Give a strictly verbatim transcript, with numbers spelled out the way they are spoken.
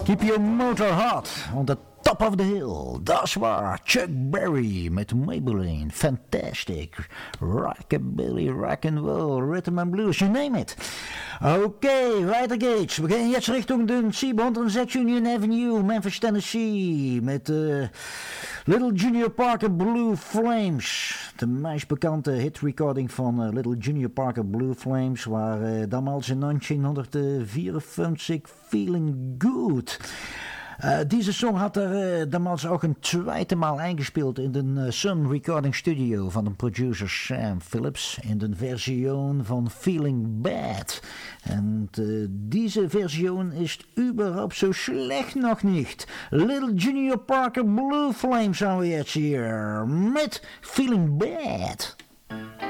Keep your motor hot on the top of the hill. Dat is waar. Chuck Berry met Maybelline. Fantastic. Rockabilly, rock and roll, rhythm and blues, you name it. Oké, okay, weiter geht's. We gaan jetzt Richtung den zevenhonderdzes Union Avenue, Memphis, Tennessee. Met uh, Little Junior Parker Blue Flames. De meest bekende hitrecording van uh, Little Junior Parker Blue Flames. Waar uh, damals in negentienhonderdvierenfünfzig Feeling Good. Uh, deze song had er uh, damals ook een tweede maal eingespeeld in de uh, Sun Recording Studio van de producer Sam Phillips in de versie van Feeling Bad. En uh, deze versie is überhaupt zo slecht nog niet. Little Junior Parker Blue Flames gaan we jetzt hier met Feeling Bad.